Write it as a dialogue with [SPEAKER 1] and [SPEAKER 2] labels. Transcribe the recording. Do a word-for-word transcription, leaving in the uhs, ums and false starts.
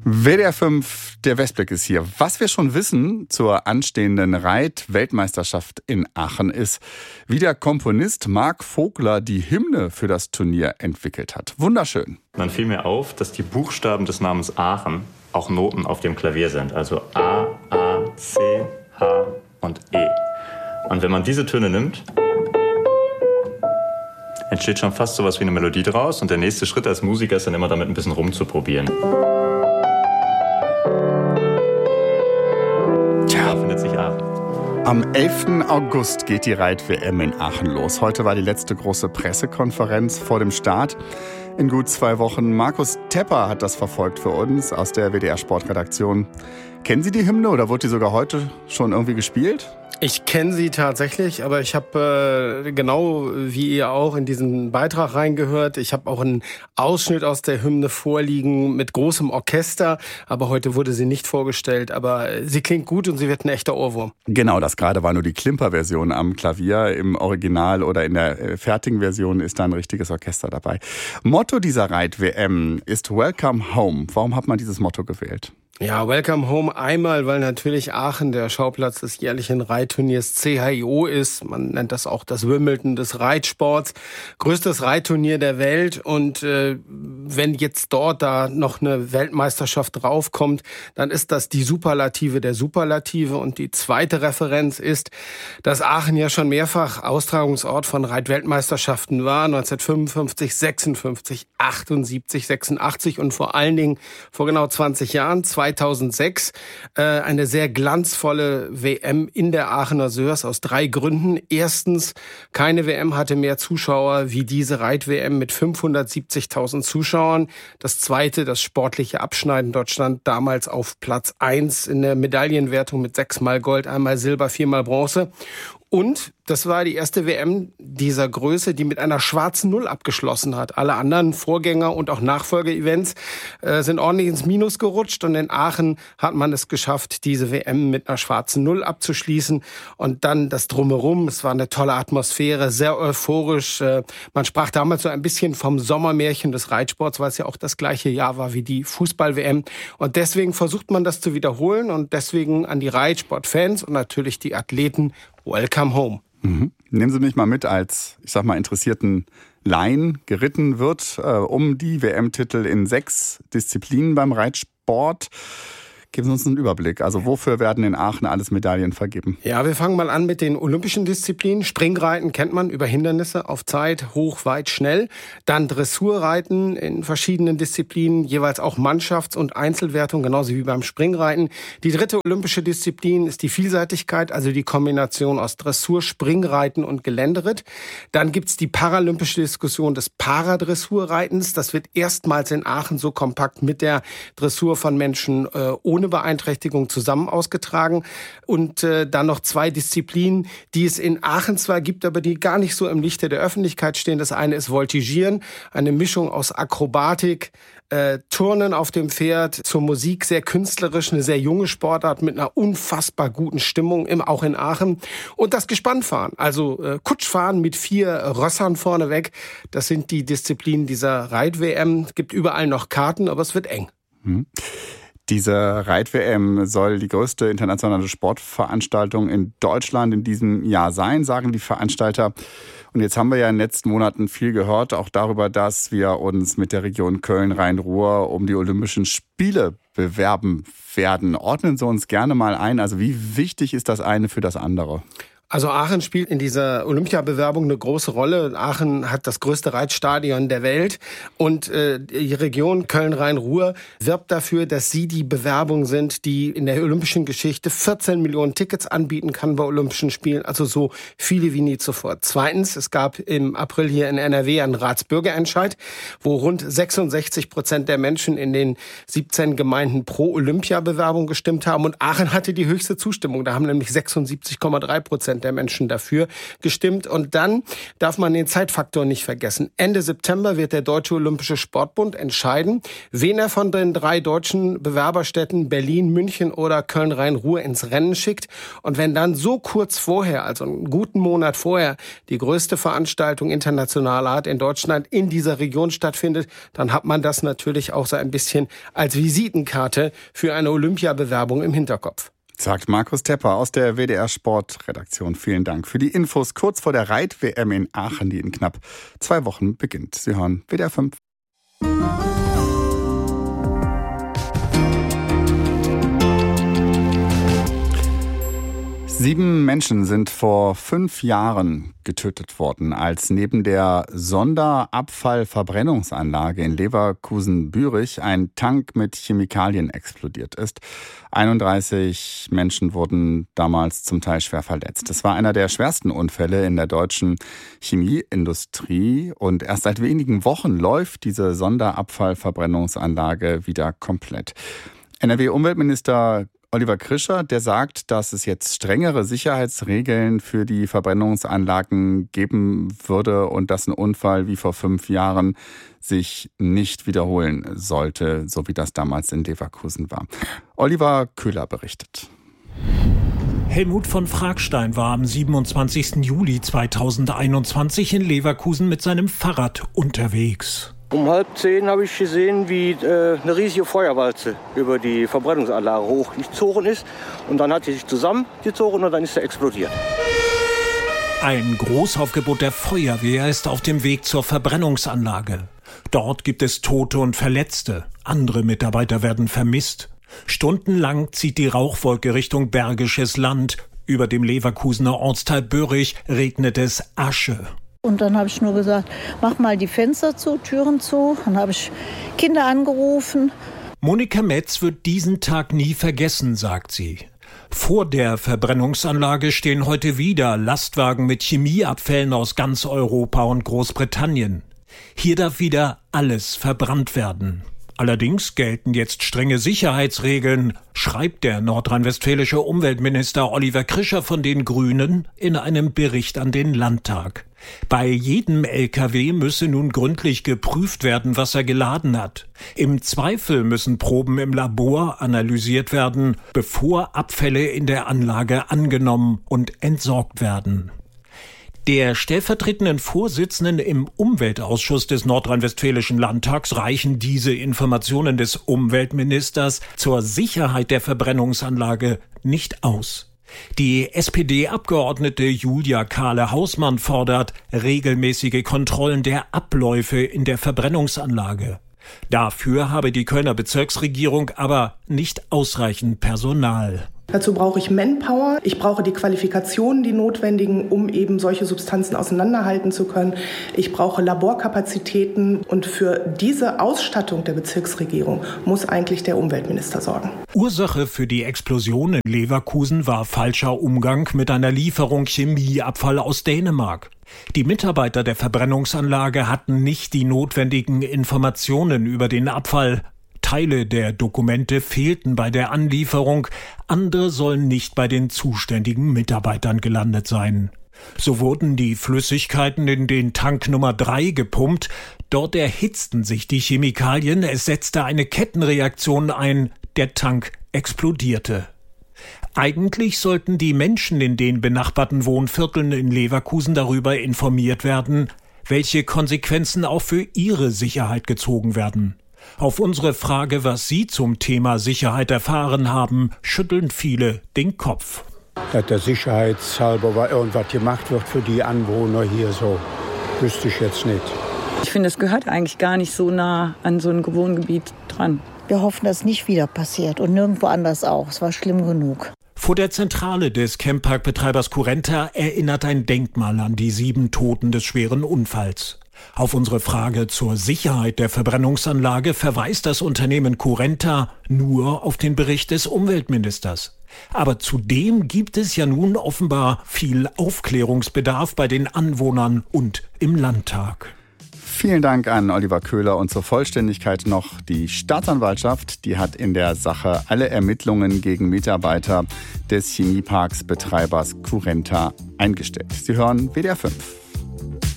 [SPEAKER 1] W D R fünf, der Westblick ist hier. Was wir schon wissen zur anstehenden Reit-Weltmeisterschaft in Aachen ist, wie der Komponist Marc Vogler die Hymne für das Turnier entwickelt hat. Wunderschön.
[SPEAKER 2] Dann fiel mir auf, dass die Buchstaben des Namens Aachen auch Noten auf dem Klavier sind. Also A, A, C, H und E. Und wenn man diese Töne nimmt, entsteht schon fast sowas wie eine Melodie draus. Und der nächste Schritt als Musiker ist dann immer damit ein bisschen rumzuprobieren. Da findet sich Aachen.
[SPEAKER 1] Am elften August geht die Reit-W M in Aachen los. Heute war die letzte große Pressekonferenz vor dem Start. In gut zwei Wochen. Markus Tepper hat das verfolgt für uns aus der W D R-Sportredaktion. Kennen Sie die Hymne oder wurde die sogar heute schon irgendwie gespielt?
[SPEAKER 3] Ich kenne sie tatsächlich, aber ich habe äh, genau wie ihr auch in diesen Beitrag reingehört. Ich habe auch einen Ausschnitt aus der Hymne vorliegen mit großem Orchester, aber heute wurde sie nicht vorgestellt. Aber sie klingt gut und sie wird ein echter Ohrwurm.
[SPEAKER 1] Genau, das gerade war nur die Klimper-Version am Klavier. Im Original oder in der fertigen Version ist da ein richtiges Orchester dabei. Motto dieser Reit-W M ist Welcome Home. Warum hat man dieses Motto gewählt?
[SPEAKER 3] Ja, Welcome Home einmal, weil natürlich Aachen der Schauplatz des jährlichen Reitturniers C H I O ist. Man nennt das auch das Wimbledon des Reitsports. Größtes Reitturnier der Welt. Und äh, wenn jetzt dort da noch eine Weltmeisterschaft draufkommt, dann ist das die Superlative der Superlative. Und die zweite Referenz ist, dass Aachen ja schon mehrfach Austragungsort von Reitweltmeisterschaften war. neunzehnhundertfünfundfünfzig, sechsundfünfzig, achtundsiebzig, sechsundachtzig und vor allen Dingen vor genau zwanzig Jahren, zweitausendsechs, äh, eine sehr glanzvolle W M in der Aachener Sörs aus drei Gründen. Erstens, keine W M hatte mehr Zuschauer wie diese Reit-W M mit fünfhundertsiebzigtausend Zuschauern. Das zweite, das sportliche Abschneiden. Dort stand damals auf Platz eins in der Medaillenwertung mit sechsmal Gold, einmal Silber, viermal Bronze. Und das war die erste W M dieser Größe, die mit einer schwarzen Null abgeschlossen hat. Alle anderen Vorgänger- und auch Nachfolge-Events äh, sind ordentlich ins Minus gerutscht. Und in Aachen hat man es geschafft, diese W M mit einer schwarzen Null abzuschließen. Und dann das Drumherum. Es war eine tolle Atmosphäre, sehr euphorisch. Äh, man sprach damals so ein bisschen vom Sommermärchen des Reitsports, weil es ja auch das gleiche Jahr war wie die Fußball-W M. Und deswegen versucht man das zu wiederholen. Und deswegen an die Reitsportfans und natürlich die Athleten: Welcome home.
[SPEAKER 1] Mhm. Nehmen Sie mich mal mit als, ich sag mal, interessierten Laien. Geritten wird äh, um die W M-Titel in sechs Disziplinen beim Reitsport. Geben Sie uns einen Überblick. Also wofür werden in Aachen alles Medaillen vergeben?
[SPEAKER 3] Ja, wir fangen mal an mit den olympischen Disziplinen. Springreiten kennt man über Hindernisse auf Zeit, hoch, weit, schnell. Dann Dressurreiten in verschiedenen Disziplinen, jeweils auch Mannschafts- und Einzelwertung, genauso wie beim Springreiten. Die dritte olympische Disziplin ist die Vielseitigkeit, also die Kombination aus Dressur, Springreiten und Geländeritt. Dann gibt's die paralympische Diskussion des Paradressurreitens. Das wird erstmals in Aachen so kompakt mit der Dressur von Menschen äh, ohne Beeinträchtigung zusammen ausgetragen. Und äh, dann noch zwei Disziplinen, die es in Aachen zwar gibt, aber die gar nicht so im Lichte der Öffentlichkeit stehen. Das eine ist Voltigieren, eine Mischung aus Akrobatik, äh, Turnen auf dem Pferd, zur Musik, sehr künstlerisch, eine sehr junge Sportart mit einer unfassbar guten Stimmung, im, auch in Aachen. Und das Gespannfahren, also äh, Kutschfahren mit vier Rössern vorneweg. Das sind die Disziplinen dieser Reit-W M. Es gibt überall noch Karten, aber es wird eng.
[SPEAKER 1] Hm. Diese Reit-W M soll die größte internationale Sportveranstaltung in Deutschland in diesem Jahr sein, sagen die Veranstalter. Und jetzt haben wir ja in den letzten Monaten viel gehört, auch darüber, dass wir uns mit der Region Köln-Rhein-Ruhr um die Olympischen Spiele bewerben werden. Ordnen Sie uns gerne mal ein. Also wie wichtig ist das eine für das andere?
[SPEAKER 3] Also Aachen spielt in dieser Olympiabewerbung eine große Rolle. Aachen hat das größte Reitstadion der Welt und äh, die Region Köln-Rhein-Ruhr wirbt dafür, dass sie die Bewerbung sind, die in der olympischen Geschichte vierzehn Millionen Tickets anbieten kann bei Olympischen Spielen, also so viele wie nie zuvor. Zweitens, es gab im April hier in N R W einen Ratsbürgerentscheid, wo rund sechsundsechzig Prozent der Menschen in den siebzehn Gemeinden pro Olympia-Bewerbung gestimmt haben und Aachen hatte die höchste Zustimmung. Da haben nämlich sechsundsiebzig Komma drei Prozent Prozent der Menschen dafür gestimmt. Und dann darf man den Zeitfaktor nicht vergessen. Ende September wird der Deutsche Olympische Sportbund entscheiden, wen er von den drei deutschen Bewerberstädten Berlin, München oder Köln-Rhein-Ruhr ins Rennen schickt. Und wenn dann so kurz vorher, also einen guten Monat vorher, die größte Veranstaltung internationaler Art in Deutschland in dieser Region stattfindet, dann hat man das natürlich auch so ein bisschen als Visitenkarte für eine Olympiabewerbung im Hinterkopf.
[SPEAKER 1] Sagt Markus Tepper aus der W D R Sportredaktion. Vielen Dank für die Infos kurz vor der Reit-W M in Aachen, die in knapp zwei Wochen beginnt. Sie hören W D R fünf. Sieben Menschen sind vor fünf Jahren getötet worden, als neben der Sonderabfallverbrennungsanlage in Leverkusen-Bürich ein Tank mit Chemikalien explodiert ist. einunddreißig Menschen wurden damals zum Teil schwer verletzt. Es war einer der schwersten Unfälle in der deutschen Chemieindustrie und erst seit wenigen Wochen läuft diese Sonderabfallverbrennungsanlage wieder komplett. N R W-Umweltminister Oliver Krischer, der sagt, dass es jetzt strengere Sicherheitsregeln für die Verbrennungsanlagen geben würde und dass ein Unfall wie vor fünf Jahren sich nicht wiederholen sollte, so wie das damals in Leverkusen war. Oliver Köhler berichtet.
[SPEAKER 4] Helmut von Fragstein war am siebenundzwanzigsten Juli zweitausendeinundzwanzig in Leverkusen mit seinem Fahrrad unterwegs.
[SPEAKER 5] Um halb zehn habe ich gesehen, wie äh, eine riesige Feuerwalze über die Verbrennungsanlage hochgezogen ist. Und dann hat sie sich zusammengezogen und dann ist sie explodiert.
[SPEAKER 4] Ein Großaufgebot der Feuerwehr ist auf dem Weg zur Verbrennungsanlage. Dort gibt es Tote und Verletzte. Andere Mitarbeiter werden vermisst. Stundenlang zieht die Rauchwolke Richtung Bergisches Land. Über dem Leverkusener Ortsteil Bürich regnet es Asche.
[SPEAKER 6] Und dann habe ich nur gesagt, mach mal die Fenster zu, Türen zu. Dann habe ich Kinder angerufen.
[SPEAKER 4] Monika Metz wird diesen Tag nie vergessen, sagt sie. Vor der Verbrennungsanlage stehen heute wieder Lastwagen mit Chemieabfällen aus ganz Europa und Großbritannien. Hier darf wieder alles verbrannt werden. Allerdings gelten jetzt strenge Sicherheitsregeln, schreibt der nordrhein-westfälische Umweltminister Oliver Krischer von den Grünen in einem Bericht an den Landtag. Bei jedem L K W müsse nun gründlich geprüft werden, was er geladen hat. Im Zweifel müssen Proben im Labor analysiert werden, bevor Abfälle in der Anlage angenommen und entsorgt werden. Der stellvertretenden Vorsitzenden im Umweltausschuss des Nordrhein-Westfälischen Landtags reichen diese Informationen des Umweltministers zur Sicherheit der Verbrennungsanlage nicht aus. Die S P D-Abgeordnete Julia Kahle-Hausmann fordert regelmäßige Kontrollen der Abläufe in der Verbrennungsanlage. Dafür habe die Kölner Bezirksregierung aber nicht ausreichend Personal.
[SPEAKER 7] Dazu brauche ich Manpower, ich brauche die Qualifikationen, die notwendigen, um eben solche Substanzen auseinanderhalten zu können. Ich brauche Laborkapazitäten und für diese Ausstattung der Bezirksregierung muss eigentlich der Umweltminister sorgen.
[SPEAKER 4] Ursache für die Explosion in Leverkusen war falscher Umgang mit einer Lieferung Chemieabfall aus Dänemark. Die Mitarbeiter der Verbrennungsanlage hatten nicht die notwendigen Informationen über den Abfall. Teile der Dokumente fehlten bei der Anlieferung, andere sollen nicht bei den zuständigen Mitarbeitern gelandet sein. So wurden die Flüssigkeiten in den Tank Nummer drei gepumpt, dort erhitzten sich die Chemikalien, es setzte eine Kettenreaktion ein, der Tank explodierte. Eigentlich sollten die Menschen in den benachbarten Wohnvierteln in Leverkusen darüber informiert werden, welche Konsequenzen auch für ihre Sicherheit gezogen werden. Auf unsere Frage, was Sie zum Thema Sicherheit erfahren haben, schütteln viele den Kopf.
[SPEAKER 8] Dass der sicherheitshalber irgendwas gemacht wird für die Anwohner hier, so wüsste ich jetzt nicht.
[SPEAKER 9] Ich finde, es gehört eigentlich gar nicht so nah an so ein Wohngebiet dran.
[SPEAKER 6] Wir hoffen, dass es nicht wieder passiert und nirgendwo anders auch. Es war schlimm genug.
[SPEAKER 4] Vor der Zentrale des Camppark-Betreibers Currenta erinnert ein Denkmal an die sieben Toten des schweren Unfalls. Auf unsere Frage zur Sicherheit der Verbrennungsanlage verweist das Unternehmen Currenta nur auf den Bericht des Umweltministers. Aber zudem gibt es ja nun offenbar viel Aufklärungsbedarf bei den Anwohnern und im Landtag.
[SPEAKER 1] Vielen Dank an Oliver Köhler und zur Vollständigkeit noch die Staatsanwaltschaft, die hat in der Sache alle Ermittlungen gegen Mitarbeiter des Chemieparksbetreibers Currenta eingestellt. Sie hören W D R fünf.